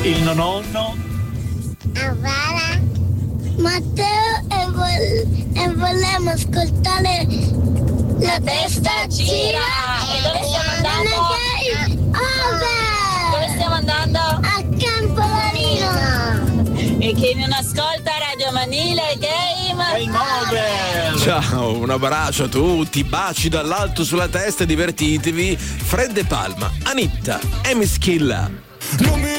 Il nonno. Avara. Matteo e vogliamo ascoltare La testa gira. E dove stiamo andando? Dove stiamo andando? A Campolarino. E chi non ascolta Radio Manile Game Over. Ciao, un abbraccio a tutti, baci dall'alto sulla testa e divertitevi. Fred De Palma, Anitta, Emi Schilla.